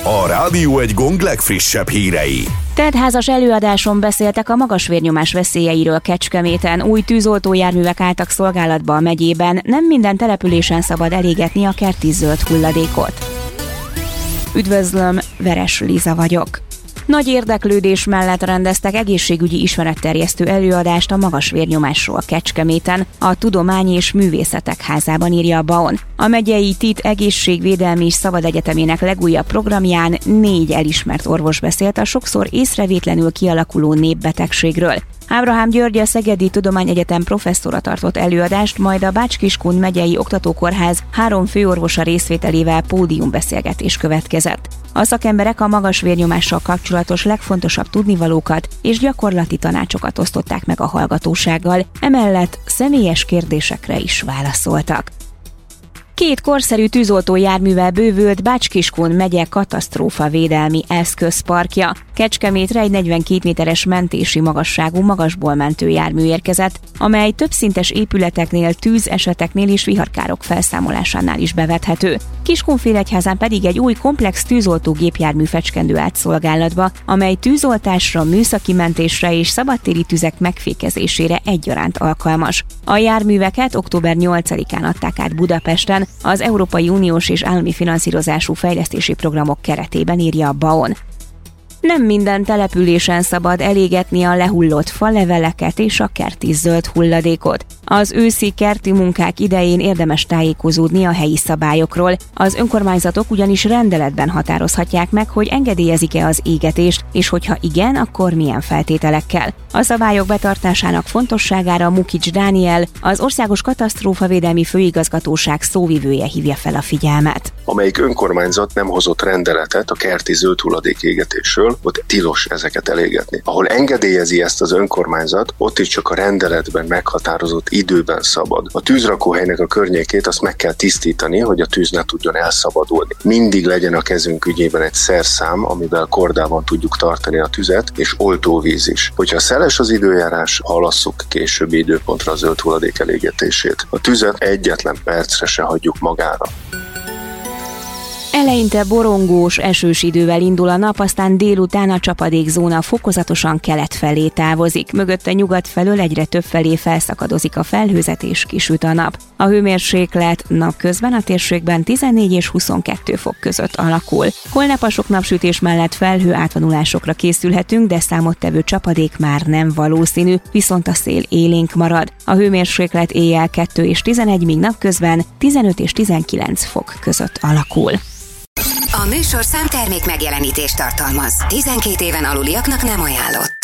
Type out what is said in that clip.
A Rádió Egy Gong legfrissebb hírei. Teltházas előadáson beszéltek a magas vérnyomás veszélyeiről Kecskeméten. Új tűzoltójárművek álltak szolgálatba a megyében, nem minden településen szabad elégetni a kerti zöld hulladékot. Üdvözlöm, Veres Liza vagyok. Nagy érdeklődés mellett rendeztek egészségügyi ismeretterjesztő előadást a magas vérnyomásról Kecskeméten, a Tudomány és Művészetek Házában, írja a BAON. A megyei TIT Egészségvédelmi és Szabadegyetemének legújabb programján 4 elismert orvos beszélt a sokszor észrevétlenül kialakuló népbetegségről. Ábrahám György, a Szegedi Tudományegyetem professzora tartott előadást, majd a Bács-Kiskun megyei oktatókórház 3 főorvosa részvételével pódiumbeszélgetés következett. A szakemberek a magas vérnyomással kapcsolatos legfontosabb tudnivalókat és gyakorlati tanácsokat osztották meg a hallgatósággal, emellett személyes kérdésekre is válaszoltak. 2 korszerű tűzoltójárművel bővült Bács-Kiskun megye katasztrófavédelmi eszközparkja. Kecskemétre egy 42 méteres mentési magasságú magasból mentő jármű érkezett, amely többszintes épületeknél, tűzeseteknél és viharkárok felszámolásánál is bevethető. Kiskunfélegyházán pedig egy új komplex tűzoltó gépjármű fecskendő állt szolgálatba, amely tűzoltásra, műszaki mentésre és szabadtéri tüzek megfékezésére egyaránt alkalmas. A járműveket október 8-án adták át Budapesten, az Európai Uniós és állami finanszírozású fejlesztési programok keretében, írja a BAON. Nem minden településen szabad elégetni a lehullott faleveleket és a kerti zöld hulladékot. Az őszi kerti munkák idején érdemes tájékozódni a helyi szabályokról. Az önkormányzatok ugyanis rendeletben határozhatják meg, hogy engedélyezik-e az égetést, és hogyha igen, akkor milyen feltételekkel. A szabályok betartásának fontosságára Mukics Dániel, az Országos Katasztrófavédelmi Főigazgatóság szóvivője hívja fel a figyelmet. Amelyik önkormányzat nem hozott rendeletet a kerti zöld hulladék égetésről, ott tilos ezeket elégetni. Ahol engedélyezi ezt az önkormányzat, ott is csak a rendeletben meghatározott időben szabad. A tűzrakóhelynek a környékét azt meg kell tisztítani, hogy a tűz ne tudjon elszabadulni. Mindig legyen a kezünk ügyében egy szerszám, amivel kordában tudjuk tartani a tüzet, és oltóvíz is. Hogyha szeles az időjárás, halasszuk későbbi időpontra a zöld hulladék elégetését. A tüzet egyetlen percre se hagyjuk magára. Eleinte borongós, esős idővel indul a nap, aztán délután a csapadékzóna fokozatosan kelet felé távozik. Mögötte nyugat felől egyre több felé felszakadozik a felhőzet és kisüt a nap. A hőmérséklet napközben a térségben 14 és 22 fok között alakul. Holnap a sok napsütés mellett felhő átvonulásokra készülhetünk, de számottevő csapadék már nem valószínű, viszont a szél élénk marad. A hőmérséklet éjjel 2 és 11, míg napközben 15 és 19 fok között alakul. A műsorszám termék megjelenítést tartalmaz. 12 éven aluliaknak nem ajánlott.